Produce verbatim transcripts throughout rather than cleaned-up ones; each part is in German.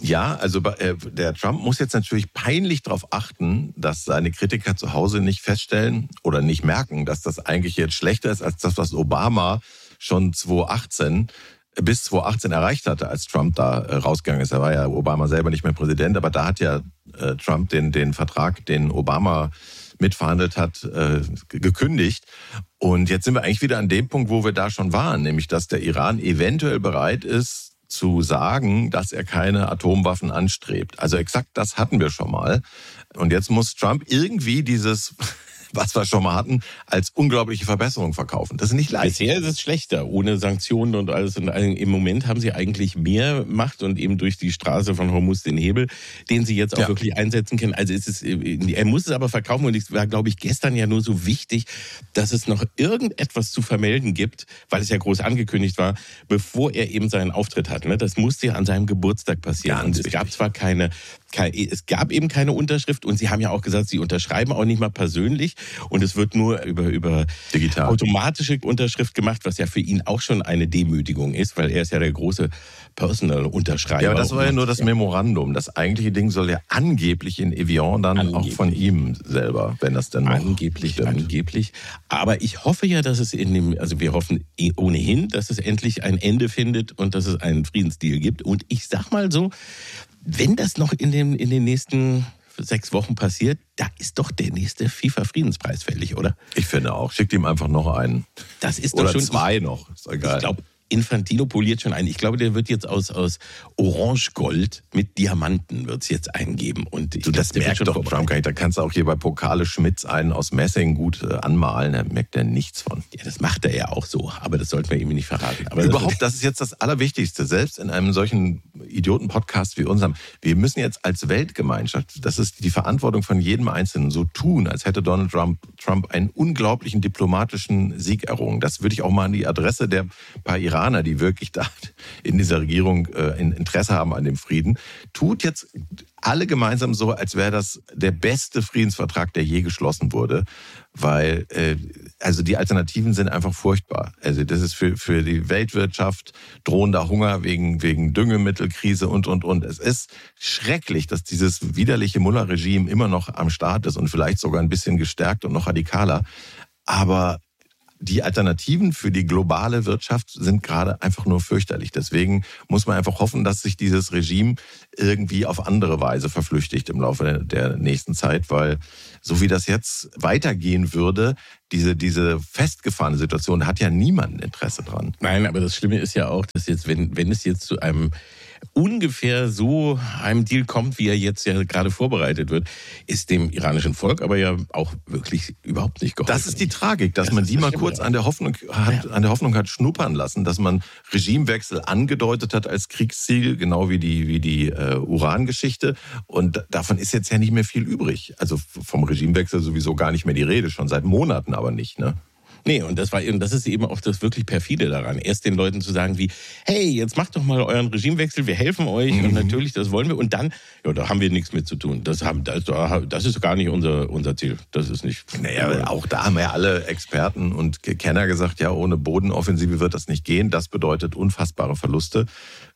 Ja, also äh, der Trump muss jetzt natürlich peinlich darauf achten, dass seine Kritiker zu Hause nicht feststellen oder nicht merken, dass das eigentlich jetzt schlechter ist als das, was Obama schon zweitausendachtzehn bis zweitausendachtzehn erreicht hatte, als Trump da äh, rausgegangen ist. Da war ja Obama selber nicht mehr Präsident, aber da hat ja äh, Trump den, den Vertrag, den Obama mitverhandelt hat, äh, gekündigt. Und jetzt sind wir eigentlich wieder an dem Punkt, wo wir da schon waren, nämlich dass der Iran eventuell bereit ist, zu sagen, dass er keine Atomwaffen anstrebt. Also exakt das hatten wir schon mal. Und jetzt muss Trump irgendwie dieses, was wir schon mal hatten, als unglaubliche Verbesserung verkaufen. Das ist nicht leicht. Bisher ist es schlechter, ohne Sanktionen und alles. Und im Moment haben sie eigentlich mehr Macht und eben durch die Straße von Hormuz den Hebel, den sie jetzt auch ja. wirklich einsetzen können. Also es ist, er muss es aber verkaufen und es war, glaube ich, gestern ja nur so wichtig, dass es noch irgendetwas zu vermelden gibt, weil es ja groß angekündigt war, bevor er eben seinen Auftritt hat. Das musste ja an seinem Geburtstag passieren. Ganz und es wichtig. gab zwar keine, keine, es gab eben keine Unterschrift und sie haben ja auch gesagt, sie unterschreiben auch nicht mal persönlich. Und es wird nur über, über digital automatische Unterschrift gemacht, was ja für ihn auch schon eine Demütigung ist, weil er ist ja der große Personal-Unterschreiber. Ja, aber das war ja nur das Memorandum. Das eigentliche Ding soll ja angeblich in Evian dann angeblich. Auch von ihm selber, wenn das dann noch Angeblich, stimmt. angeblich. Aber ich hoffe ja, dass es in dem, also wir hoffen ohnehin, dass es endlich ein Ende findet und dass es einen Friedensdeal gibt. Und ich sag mal so, wenn das noch in, dem, in den nächsten sechs Wochen passiert, da ist doch der nächste FIFA-Friedenspreis fällig, oder? Ich finde auch. Schickt ihm einfach noch einen. Das ist doch oder schon zwei noch. Ist egal. Ich glaube, Infantino poliert schon einen. Ich glaube, der wird jetzt aus, aus Orange-Gold mit Diamanten wird's jetzt eingeben. Und ich du, das glaub, merkt doch Trump gar nicht. Da kannst du auch hier bei Pokale Schmitz einen aus Messing gut äh, anmalen. Da merkt er nichts von. Ja, das macht er ja auch so. Aber das sollten wir ihm nicht verraten. Aber Überhaupt, das ist jetzt das Allerwichtigste. Selbst in einem solchen Idioten-Podcast wie unserem. Wir müssen jetzt als Weltgemeinschaft, das ist die Verantwortung von jedem Einzelnen, so tun, als hätte Donald Trump, Trump einen unglaublichen diplomatischen Sieg errungen. Das würde ich auch mal an die Adresse der paar Iraner, die wirklich da in dieser Regierung äh, Interesse haben an dem Frieden, tut jetzt alle gemeinsam so, als wäre das der beste Friedensvertrag, der je geschlossen wurde, weil äh, also die Alternativen sind einfach furchtbar. Also das ist für für die Weltwirtschaft drohender Hunger wegen wegen Düngemittelkrise und und und. Es ist schrecklich, dass dieses widerliche Mullah-Regime immer noch am Start ist und vielleicht sogar ein bisschen gestärkt und noch radikaler. Aber die Alternativen für die globale Wirtschaft sind gerade einfach nur fürchterlich. Deswegen muss man einfach hoffen, dass sich dieses Regime irgendwie auf andere Weise verflüchtigt im Laufe der nächsten Zeit, weil so wie das jetzt weitergehen würde, diese, diese festgefahrene Situation, da hat ja niemand ein Interesse dran. Nein, aber das Schlimme ist ja auch, dass jetzt, wenn, wenn es jetzt zu einem ungefähr so einem Deal kommt, wie er jetzt ja gerade vorbereitet wird, ist dem iranischen Volk aber ja auch wirklich überhaupt nicht geholfen. Das ist die Tragik, dass das man die mal Schlimme, kurz ja. an der Hoffnung hat, ja. an der Hoffnung hat schnuppern lassen, dass man Regimewechsel angedeutet hat als Kriegsziel, genau wie die, wie die äh, Uran-Geschichte. Und davon ist jetzt ja nicht mehr viel übrig. Also vom Regimewechsel sowieso gar nicht mehr die Rede, schon seit Monaten aber nicht, ne? Nee, und das war eben, das ist eben auch das wirklich perfide daran. Erst den Leuten zu sagen wie, hey, jetzt macht doch mal euren Regimewechsel, wir helfen euch mhm. und natürlich, das wollen wir. Und dann, ja, da haben wir nichts mit zu tun. Das haben, das, das ist gar nicht unser, unser Ziel. Das ist nicht. Naja, auch da haben ja alle Experten und Kenner gesagt, ja, ohne Bodenoffensive wird das nicht gehen. Das bedeutet unfassbare Verluste.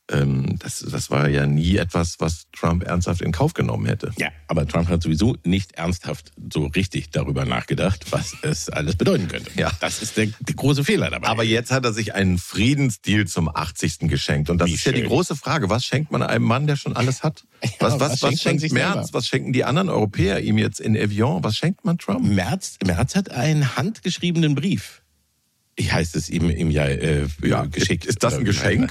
Das, das war ja nie etwas, was Trump ernsthaft in Kauf genommen hätte. Ja, aber Trump hat sowieso nicht ernsthaft so richtig darüber nachgedacht, was es alles bedeuten könnte. Ja. Das ist der, der große Fehler dabei. Aber jetzt hat er sich einen Friedensdeal zum achtzigsten geschenkt. Und das Wie ist ja schön. die große Frage. Was schenkt man einem Mann, der schon alles hat? Ja, was, was, was was schenkt man schenkt sich Merz? selber? Was schenken die anderen Europäer ihm jetzt in Evian? Was schenkt man Trump? Merz, Merz hat einen handgeschriebenen Brief. Ich heißt es ihm im Jahr äh, Ja, geschickt. ist das ein Geschenk?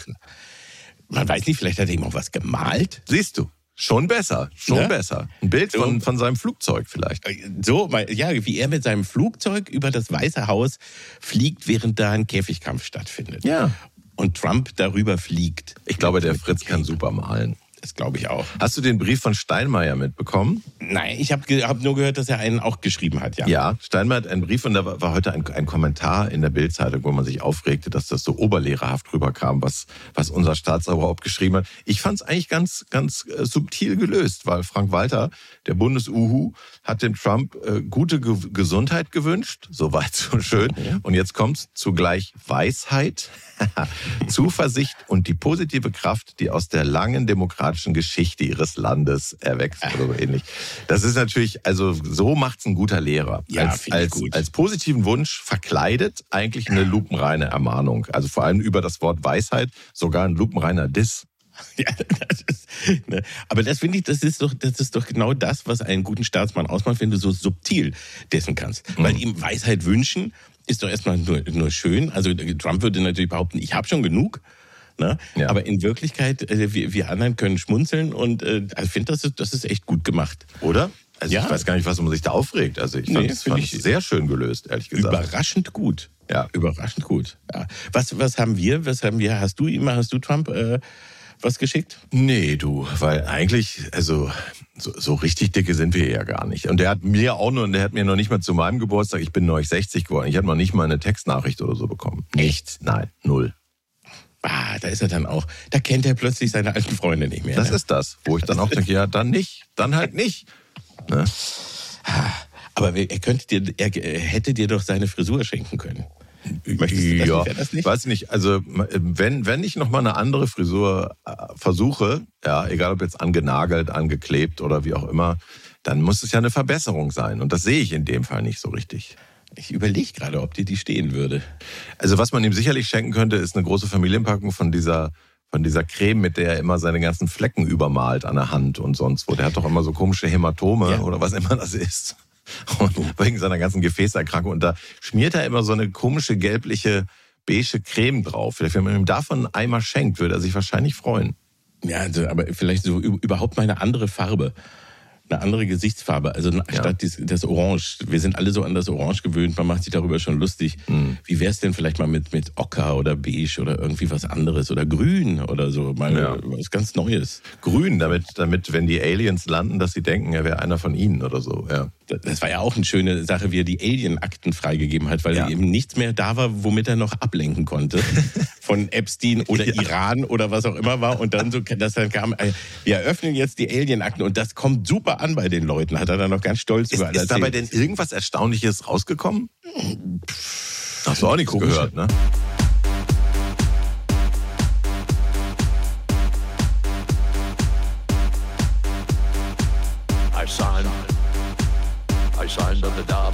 Man weiß nicht, vielleicht hat er ihm auch was gemalt. Siehst du, schon besser, schon Ja? besser. Ein Bild So. von, von seinem Flugzeug vielleicht. So, ja, wie er mit seinem Flugzeug über das Weiße Haus fliegt, während da ein Käfigkampf stattfindet. Ja. Und Trump darüber fliegt. Ich glaube, der Fritz kann super malen. Das glaube ich auch. Hast du den Brief von Steinmeier mitbekommen? Nein, ich habe hab nur gehört, dass er einen auch geschrieben hat, ja. Ja, Steinmeier hat einen Brief und da war, war heute ein, ein Kommentar in der Bild-Zeitung, wo man sich aufregte, dass das so oberlehrerhaft rüberkam, was, was unser Staatsoberhaupt geschrieben hat. Ich fand es eigentlich ganz, ganz äh, subtil gelöst, weil Frank Walter, der Bundes-Uhu, hat dem Trump äh, gute Ge- Gesundheit gewünscht, soweit so schön. Okay. Und jetzt kommt's zugleich Weisheit, Zuversicht und die positive Kraft, die aus der langen demokratischen demokratischen Geschichte ihres Landes erwächst oder so ähnlich. Das ist natürlich, also so macht's ein guter Lehrer. Ja, als, finde ich als, gut. als positiven Wunsch verkleidet eigentlich eine lupenreine Ermahnung. Also vor allem über das Wort Weisheit sogar ein lupenreiner Diss. Ja, das ist, ne. Aber das finde ich, das ist doch, das ist doch genau das, was einen guten Staatsmann ausmacht, wenn du so subtil dessen kannst. Mhm. Weil ihm Weisheit wünschen ist doch erstmal nur, nur schön. Also Trump würde natürlich behaupten, ich habe schon genug. Ne? Ja. Aber in Wirklichkeit, äh, wir, wir anderen können schmunzeln und äh, ich finde, das ist, das ist echt gut gemacht. Oder? Also ja. Ich weiß gar nicht, was man sich da aufregt. Also ich fand nee, das fand ich sehr schön gelöst, ehrlich gesagt. Überraschend gut. Ja. Überraschend gut. Ja. Was, was haben wir? Was haben wir? Hast du immer, hast du Trump äh, was geschickt? Nee, du, weil eigentlich, also so, so richtig dicke sind wir ja gar nicht. Und der hat mir auch nur, der hat mir noch nicht mal zu meinem Geburtstag, ich bin neulich sechzig geworden, ich habe noch nicht mal eine Textnachricht oder so bekommen. Nichts, nein, null. Ah, da ist er dann auch, da kennt er plötzlich seine alten Freunde nicht mehr. Das ne? ist das, wo ich dann auch denke, ja, dann nicht, dann halt nicht. Ne? Aber er, könnte dir, er hätte dir doch seine Frisur schenken können. Möchtest du das, ja, nicht, das nicht? Weiß nicht. Also wenn, wenn ich noch mal eine andere Frisur versuche, ja, egal ob jetzt angenagelt, angeklebt oder wie auch immer, dann muss es ja eine Verbesserung sein. Und das sehe ich in dem Fall nicht so richtig. Ich überlege gerade, ob dir die stehen würde. Also was man ihm sicherlich schenken könnte, ist eine große Familienpackung von dieser, von dieser Creme, mit der er immer seine ganzen Flecken übermalt an der Hand und sonst wo. Der hat doch immer so komische Hämatome ja. oder was immer das ist. Und wegen seiner ganzen Gefäßerkrankung. Und da schmiert er immer so eine komische, gelbliche, beige Creme drauf. Vielleicht, wenn man ihm davon einen Eimer schenkt, würde er sich wahrscheinlich freuen. Ja, also, aber vielleicht so überhaupt mal eine andere Farbe. Eine andere Gesichtsfarbe, also statt ja. das Orange. Wir sind alle so an das Orange gewöhnt, man macht sich darüber schon lustig. Mhm. Wie wär's denn vielleicht mal mit, mit Ocker oder Beige oder irgendwie was anderes oder Grün oder so, mal ja. was ganz Neues. Grün, damit, damit, wenn die Aliens landen, dass sie denken, er wäre einer von ihnen oder so, ja. Das war ja auch eine schöne Sache, wie er die Alien-Akten freigegeben hat, weil ja. eben nichts mehr da war, womit er noch ablenken konnte. Von Epstein oder ja. Iran oder was auch immer war. Und dann so, dass dann kam, wir eröffnen jetzt die Alien-Akten und das kommt super an bei den Leuten, hat er dann noch ganz stolz ist, über alles erzählt. Ist dabei denn irgendwas Erstaunliches rausgekommen? Hast du auch nichts gehört, ne?